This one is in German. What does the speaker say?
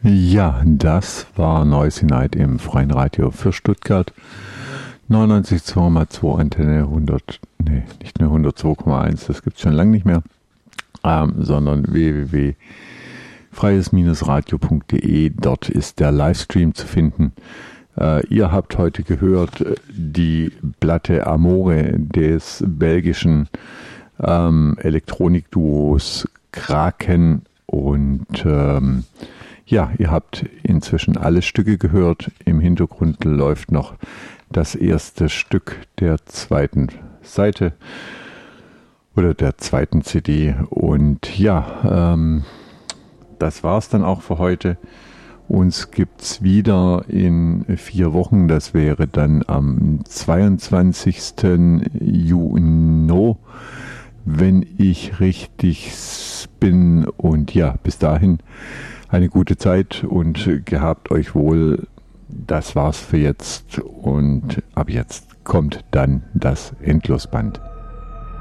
Ja, das war Noisy Night im freien Radio für Stuttgart. 99,2 Antenne 100, nicht mehr 102,1, das gibt es schon lange nicht mehr, sondern www.freies-radio.de, dort ist der Livestream zu finden. Ihr habt heute gehört die Platte Amore des belgischen Elektronikduos Kraken und ja, ihr habt inzwischen alle Stücke gehört. Im Hintergrund läuft noch das erste Stück der zweiten Seite oder der zweiten CD. Und ja, das war's dann auch für heute. Uns gibt's wieder in 4 Wochen. Das wäre dann am 22. Juni, wenn ich richtig bin. Und ja, bis dahin eine gute Zeit und gehabt euch wohl. Das war's für jetzt und ab jetzt kommt dann das Endlosband.